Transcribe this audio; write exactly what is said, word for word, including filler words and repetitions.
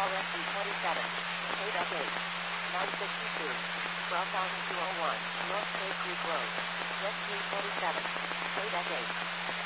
call S D twenty-seven. Quebec eight. nine sixty-two. twelve thousand two oh one. North Cave Creek Road. West three forty-seven. Quebec eight.